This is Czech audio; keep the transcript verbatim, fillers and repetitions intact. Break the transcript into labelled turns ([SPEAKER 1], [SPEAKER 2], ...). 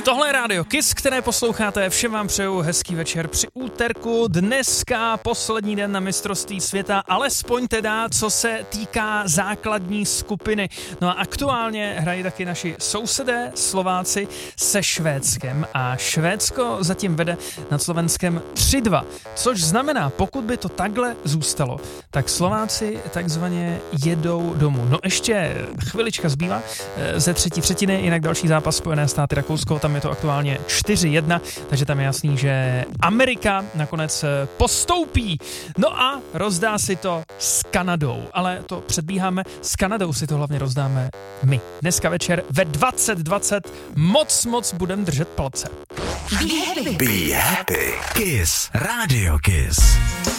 [SPEAKER 1] Tohle je Rádio Kiss, které posloucháte. Všem vám přeju hezký večer při úterku. Dneska poslední den na mistrovství světa, alespoň teda, co se týká základní skupiny. No a aktuálně hrají taky naši sousedé Slováci se Švédskem a Švédsko zatím vede nad Slovenskem tři dva, což znamená, pokud by to takhle zůstalo, tak Slováci takzvaně jedou domů. No ještě chvilička zbývá ze třetí třetiny, jinak další zápas Spojené státy Rakousko, tam je to aktuálně čtyři jedna, takže tam je jasný, že Amerika nakonec postoupí. No a rozdá si to s Kanadou, ale to předbíháme, s Kanadou si to hlavně rozdáme my. Dneska večer ve dvacet dvacet moc, moc budem držet palce.
[SPEAKER 2] Be happy. Be happy. Kiss. Radio Kiss.